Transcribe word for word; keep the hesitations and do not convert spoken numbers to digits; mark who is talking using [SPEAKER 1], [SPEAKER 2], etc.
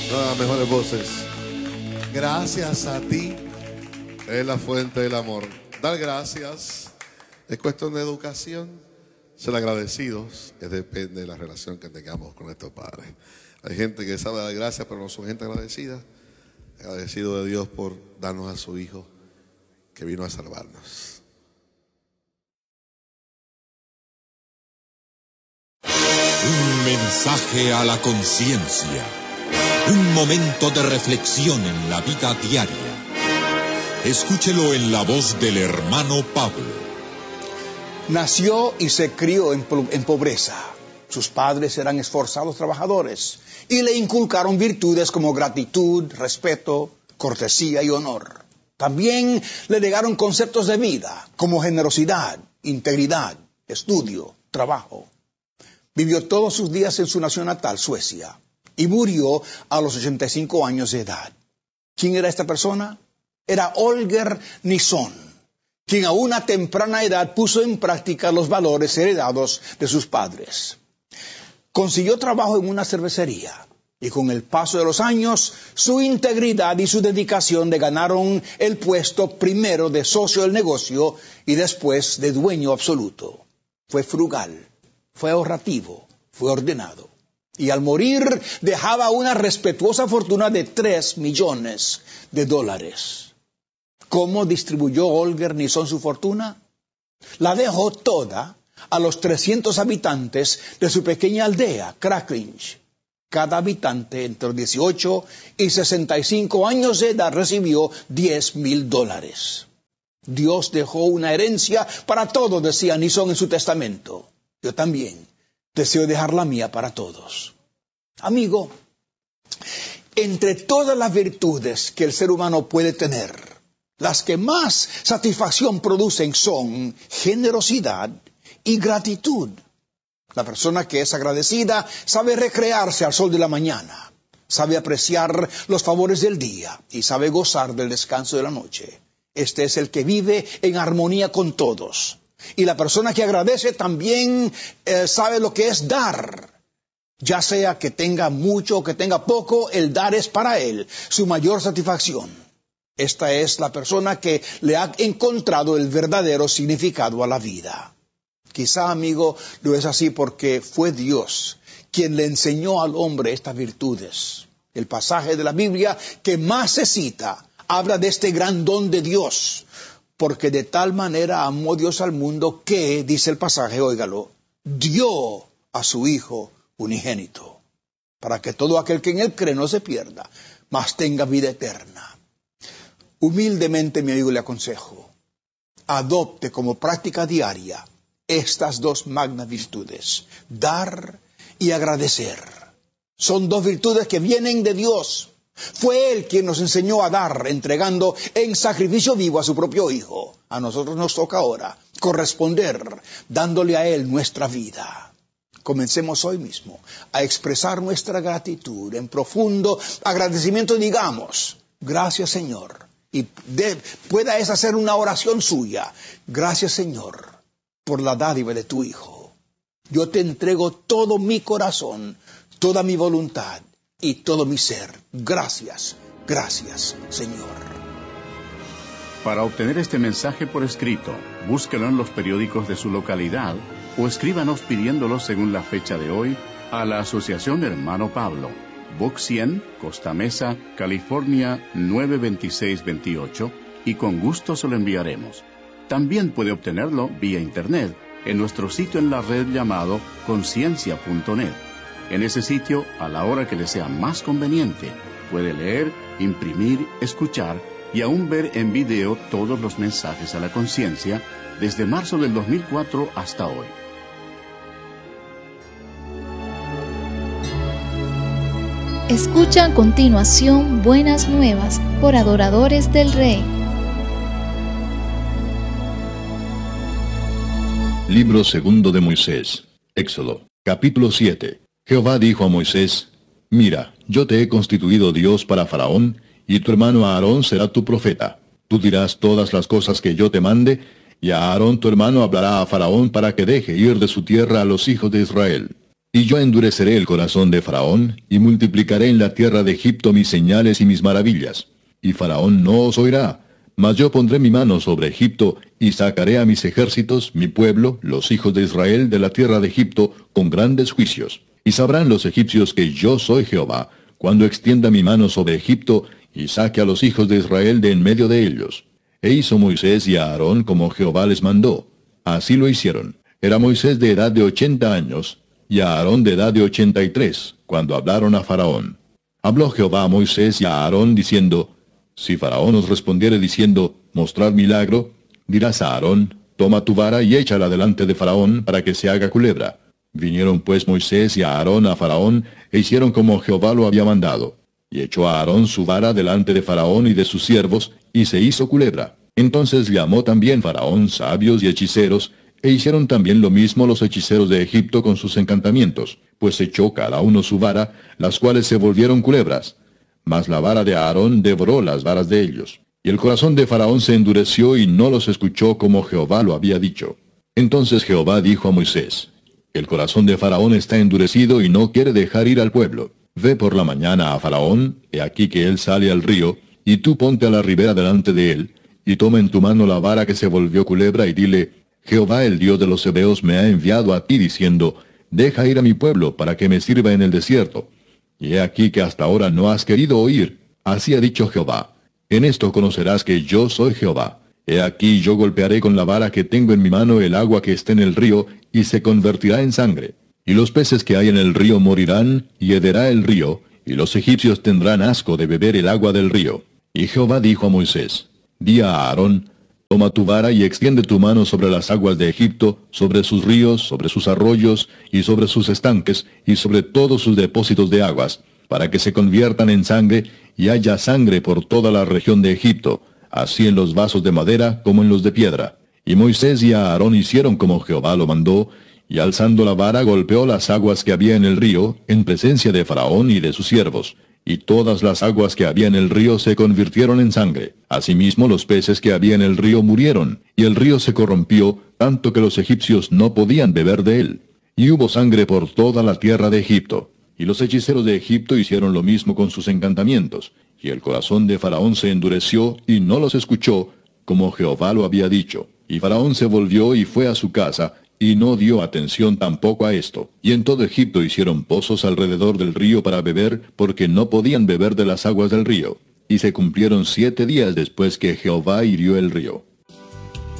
[SPEAKER 1] Una de las mejores voces. Gracias a ti es la fuente del amor. Dar gracias es cuestión de educación. Ser agradecidos, que depende de la relación que tengamos con nuestros padres. Hay gente que sabe dar gracias, pero no son gente agradecida. Agradecido de Dios por darnos a su Hijo que vino a salvarnos.
[SPEAKER 2] Un mensaje a la conciencia. Un momento de reflexión en la vida diaria. Escúchelo en la voz del hermano Pablo.
[SPEAKER 3] Nació y se crió en, en pobreza. Sus padres eran esforzados trabajadores y le inculcaron virtudes como gratitud, respeto, cortesía y honor. También le legaron conceptos de vida como generosidad, integridad, estudio, trabajo. Vivió todos sus días en su nación natal, Suecia, y murió a los ochenta y cinco años de edad. ¿Quién era esta persona? Era Holger Nilsson, quien a una temprana edad puso en práctica los valores heredados de sus padres. Consiguió trabajo en una cervecería y con el paso de los años, su integridad y su dedicación le ganaron el puesto primero de socio del negocio y después de dueño absoluto. Fue frugal, fue ahorrativo, fue ordenado. Y al morir dejaba una respetuosa fortuna de tres millones de dólares. ¿Cómo distribuyó Holger Nilsson su fortuna? La dejó toda a los trescientos habitantes de su pequeña aldea, Krakinj. Cada habitante entre dieciocho y sesenta y cinco años de edad recibió diez mil dólares. Dios dejó una herencia para todos, decía Nilsson en su testamento. Yo también deseo dejar la mía para todos. Amigo, entre todas las virtudes que el ser humano puede tener, las que más satisfacción producen son generosidad y gratitud. La persona que es agradecida sabe recrearse al sol de la mañana, sabe apreciar los favores del día y sabe gozar del descanso de la noche. Este es el que vive en armonía con todos. Y la persona que agradece también eh, sabe lo que es dar. Ya sea que tenga mucho o que tenga poco, el dar es para él su mayor satisfacción. Esta es la persona que le ha encontrado el verdadero significado a la vida. Quizá, amigo, lo es así porque fue Dios quien le enseñó al hombre estas virtudes. El pasaje de la Biblia que más se cita habla de este gran don de Dios. Porque de tal manera amó Dios al mundo que, dice el pasaje, óigalo, dio a su Hijo unigénito, para que todo aquel que en él cree no se pierda, mas tenga vida eterna. Humildemente, mi amigo, le aconsejo, adopte como práctica diaria estas dos magnas virtudes, dar y agradecer. Son dos virtudes que vienen de Dios. Fue Él quien nos enseñó a dar, entregando en sacrificio vivo a su propio Hijo. A nosotros nos toca ahora corresponder, dándole a Él nuestra vida. Comencemos hoy mismo a expresar nuestra gratitud en profundo agradecimiento. Digamos, gracias Señor. Y de, pueda esa ser una oración suya. Gracias Señor por la dádiva de tu Hijo. Yo te entrego todo mi corazón, toda mi voluntad y todo mi ser. Gracias, gracias, Señor.
[SPEAKER 4] Para obtener este mensaje por escrito, búsquelo en los periódicos de su localidad o escríbanos pidiéndolo según la fecha de hoy a la Asociación Hermano Pablo, Box cien, Costa Mesa, California nueve veintiséis veintiocho, y con gusto se lo enviaremos. También puede obtenerlo vía internet en nuestro sitio en la red llamado conciencia punto net. En ese sitio, a la hora que le sea más conveniente, puede leer, imprimir, escuchar y aún ver en video todos los mensajes a la conciencia desde marzo del dos mil cuatro hasta hoy.
[SPEAKER 5] Escucha a continuación Buenas Nuevas por Adoradores del Rey.
[SPEAKER 6] Libro segundo de Moisés, Éxodo, capítulo siete. Jehová dijo a Moisés, mira, yo te he constituido Dios para Faraón, y tu hermano Aarón será tu profeta. Tú dirás todas las cosas que yo te mande, y a Aarón tu hermano hablará a Faraón para que deje ir de su tierra a los hijos de Israel. Y yo endureceré el corazón de Faraón, y multiplicaré en la tierra de Egipto mis señales y mis maravillas. Y Faraón no os oirá, mas yo pondré mi mano sobre Egipto, y sacaré a mis ejércitos, mi pueblo, los hijos de Israel, de la tierra de Egipto, con grandes juicios. Y sabrán los egipcios que yo soy Jehová, cuando extienda mi mano sobre Egipto, y saque a los hijos de Israel de en medio de ellos. E hizo Moisés y Aarón como Jehová les mandó. Así lo hicieron. Era Moisés de edad de ochenta años, y Aarón de edad de ochenta y tres, cuando hablaron a Faraón. Habló Jehová a Moisés y a Aarón, diciendo, si Faraón os respondiere diciendo, mostrad milagro, dirás a Aarón, toma tu vara y échala delante de Faraón, para que se haga culebra. Vinieron pues Moisés y Aarón a Faraón, e hicieron como Jehová lo había mandado. Y echó a Aarón su vara delante de Faraón y de sus siervos, y se hizo culebra. Entonces llamó también Faraón sabios y hechiceros, e hicieron también lo mismo los hechiceros de Egipto con sus encantamientos, pues echó cada uno su vara, las cuales se volvieron culebras. Mas la vara de Aarón devoró las varas de ellos. Y el corazón de Faraón se endureció y no los escuchó como Jehová lo había dicho. Entonces Jehová dijo a Moisés, el corazón de Faraón está endurecido y no quiere dejar ir al pueblo. Ve por la mañana a Faraón, he aquí que él sale al río, y tú ponte a la ribera delante de él, y toma en tu mano la vara que se volvió culebra, y dile, Jehová el Dios de los Hebeos me ha enviado a ti diciendo, deja ir a mi pueblo para que me sirva en el desierto. Y he aquí que hasta ahora no has querido oír. Así ha dicho Jehová. En esto conocerás que yo soy Jehová. He aquí yo golpearé con la vara que tengo en mi mano el agua que esté en el río, y se convertirá en sangre. Y los peces que hay en el río morirán, y hederá el río, y los egipcios tendrán asco de beber el agua del río. Y Jehová dijo a Moisés, di a Aarón, toma tu vara y extiende tu mano sobre las aguas de Egipto, sobre sus ríos, sobre sus arroyos, y sobre sus estanques, y sobre todos sus depósitos de aguas, para que se conviertan en sangre, y haya sangre por toda la región de Egipto, así en los vasos de madera como en los de piedra. Y Moisés y Aarón hicieron como Jehová lo mandó, y alzando la vara golpeó las aguas que había en el río, en presencia de Faraón y de sus siervos. Y todas las aguas que había en el río se convirtieron en sangre. Asimismo los peces que había en el río murieron, y el río se corrompió, tanto que los egipcios no podían beber de él. Y hubo sangre por toda la tierra de Egipto. Y los hechiceros de Egipto hicieron lo mismo con sus encantamientos. Y el corazón de Faraón se endureció, y no los escuchó, como Jehová lo había dicho. Y Faraón se volvió y fue a su casa, y no dio atención tampoco a esto. Y en todo Egipto hicieron pozos alrededor del río para beber, porque no podían beber de las aguas del río. Y se cumplieron siete días después que Jehová hirió el río.